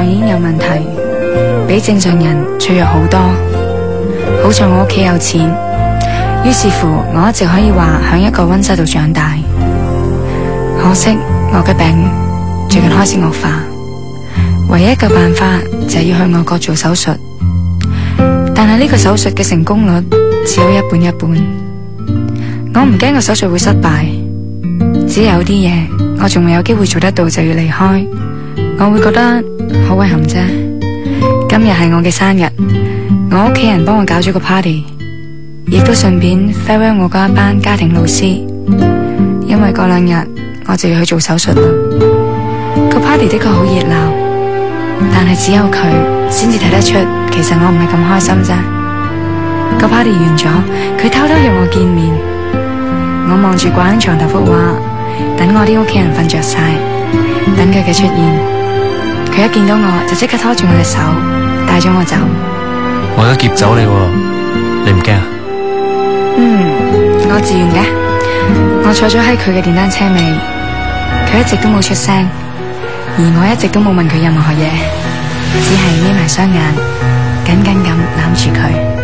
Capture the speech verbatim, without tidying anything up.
臟已經有問題，比正常人脆弱好多。好在我屋企有錢，於是乎我一直可以話響一個溫室度長大。可惜我嘅病最近開始惡化，唯一嘅辦法就係要去外國做手術，但係呢個手術嘅成功率只有一半一半。我唔驚個手術會失敗，只有啲嘢我仲未有機會做得到就要離開，我會覺得好遺憾啫。今日係我嘅生日，我屋企人幫我搞咗個 party， 亦都順便 farewell 我嗰一班家庭老師，因為嗰兩日我就要去做手術啦。個 party 的確好熱鬧，但係只有佢先至睇得出其實我唔係咁開心啫。個 party 完咗，佢偷偷約我見面，我望住掛喺床頭幅畫，等我啲屋企人瞓着晒，等佢嘅出現。佢一見到我就即刻拖住我隻手帶咗我走。 我而家劫走你喎，你唔驚啊？ 嗯，我自願嘅。我坐咗喺佢嘅電單車尾，佢一直都冇出聲，而我一直都冇問佢任何嘢，只係眯埋雙眼緊緊咁攬住佢。